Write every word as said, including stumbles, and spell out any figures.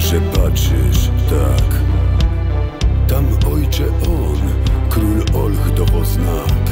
że patrzysz tak. Tam ojcze on, król Olch dowoznak.